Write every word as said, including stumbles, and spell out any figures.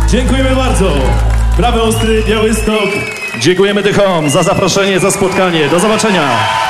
Dziękujemy bardzo. Prawy Ostry, Białystok. Dziękujemy Dychom za zaproszenie, za spotkanie. Do zobaczenia.